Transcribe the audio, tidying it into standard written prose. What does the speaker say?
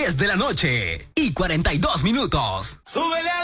10 de la noche y 42 minutos. ¡Súbele